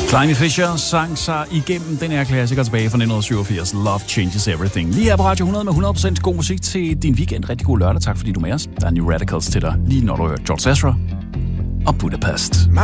Climby Fisher sang sig igennem den her klassiker tilbage fra 1987, Love Changes Everything. Lige her på Radio 100 med 100% god musik til din weekend. Rigtig god lørdag. Tak fordi du er med os. Der er New Radicals til dig, lige når du hører George Ezra og Budapest.